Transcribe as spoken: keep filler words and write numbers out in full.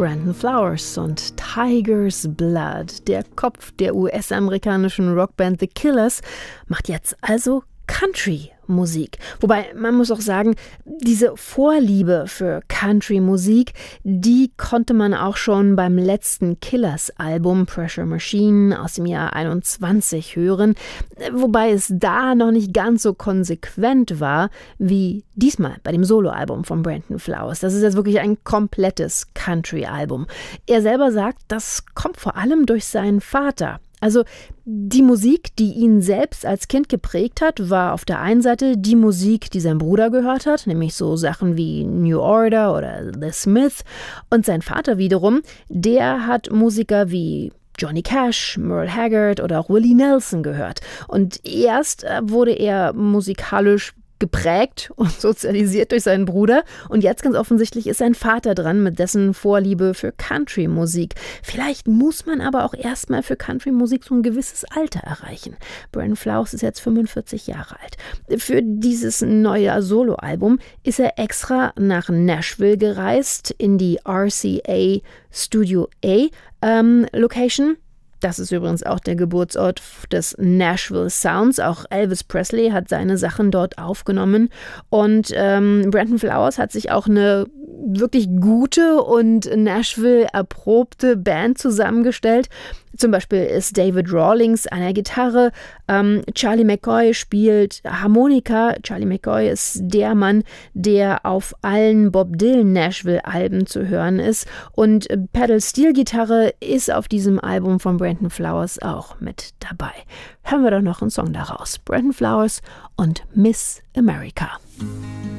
Brandon Flowers und Tiger's Blood. Der Kopf der U S-amerikanischen Rockband The Killers macht jetzt also Country-Musik. Wobei, man muss auch sagen, diese Vorliebe für Country-Musik, die konnte man auch schon beim letzten Killers-Album Pressure Machine aus dem Jahr einundzwanzig hören, wobei es da noch nicht ganz so konsequent war wie diesmal bei dem Soloalbum von Brandon Flowers. Das ist jetzt wirklich ein komplettes Country-Album. Er selber sagt, das kommt vor allem durch seinen Vater. Also die Musik, die ihn selbst als Kind geprägt hat, war auf der einen Seite die Musik, die sein Bruder gehört hat, nämlich so Sachen wie New Order oder The Smiths. Und sein Vater wiederum, der hat Musiker wie Johnny Cash, Merle Haggard oder auch Willie Nelson gehört. Und erst wurde er musikalisch geprägt und sozialisiert durch seinen Bruder. Und jetzt ganz offensichtlich ist sein Vater dran mit dessen Vorliebe für Country-Musik. Vielleicht muss man aber auch erstmal für Country-Musik so ein gewisses Alter erreichen. Brandon Flowers ist jetzt fünfundvierzig Jahre alt. Für dieses neue Soloalbum ist er extra nach Nashville gereist, in die R C A Studio A ähm, Location. Das ist übrigens auch der Geburtsort des Nashville Sounds. Auch Elvis Presley hat seine Sachen dort aufgenommen. Und ähm, Brandon Flowers hat sich auch eine wirklich gute und Nashville erprobte Band zusammengestellt. Zum Beispiel ist David Rawlings an der Gitarre, ähm, Charlie McCoy spielt Harmonika. Charlie McCoy ist der Mann, der auf allen Bob Dylan Nashville-Alben zu hören ist. Und Pedal-Steel-Gitarre ist auf diesem Album von Brandon Flowers auch mit dabei. Hören wir doch noch einen Song daraus. Brandon Flowers und Miss America.